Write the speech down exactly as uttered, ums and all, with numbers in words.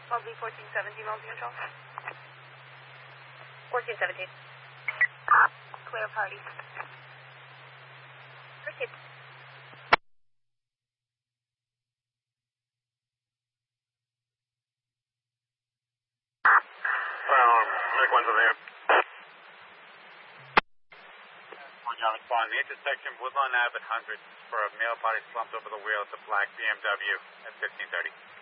Lovely, fourteen seventeen, Multi Control. fourteen seventeen. Clear party. Proceed. Well, make one to there. One John respond. The intersection Woodlawn Ave at one hundred for a male body slumped over the wheel of the black B M W at fifteen thirty.